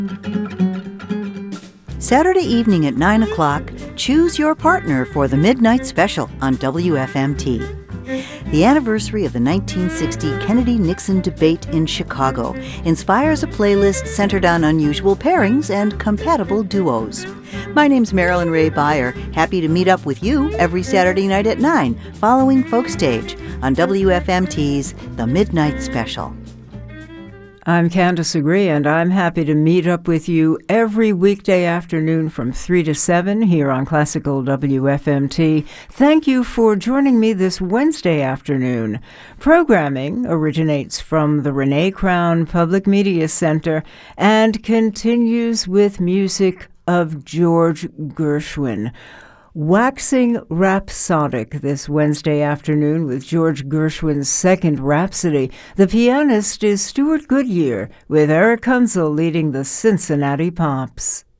Saturday evening at 9 o'clock, choose your partner for the Midnight Special on WFMT. The anniversary of the 1960 Kennedy-Nixon debate in Chicago inspires a playlist centered on unusual pairings and compatible duos. My name's Marilyn Ray Beyer, happy to meet up with you every Saturday night at 9, following Folkstage on WFMT's The Midnight Special. I'm Candace Agree, and I'm happy to meet up with you every weekday afternoon from 3 to 7 here on Classical WFMT. Thank you for joining me this Wednesday afternoon. Programming originates from the Renee Crown Public Media Center and continues with music of George Gershwin. Waxing rhapsodic this Wednesday afternoon with George Gershwin's second Rhapsody. The pianist is Stuart Goodyear, with Eric Kunzel leading the Cincinnati Pops.